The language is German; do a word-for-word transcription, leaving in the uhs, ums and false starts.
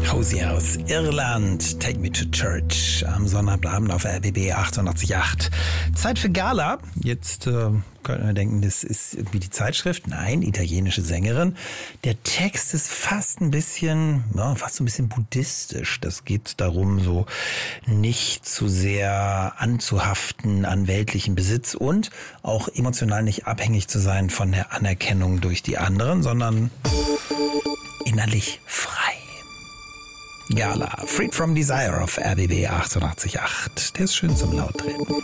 Rosie aus Irland, Take Me to Church am Sonnabend auf R B B achtundachtzig Komma acht. Zeit für Gala. Jetzt äh, könnte man denken, das ist irgendwie die Zeitschrift. Nein, italienische Sängerin. Der Text ist fast ein bisschen, ja, fast so ein bisschen buddhistisch. Das geht darum, so nicht zu sehr anzuhaften an weltlichen Besitz und auch emotional nicht abhängig zu sein von der Anerkennung durch die anderen, sondern innerlich frei. Gala, Freed from Desire auf R B B achtundachtzig Komma acht. Der ist schön zum Lauttreten.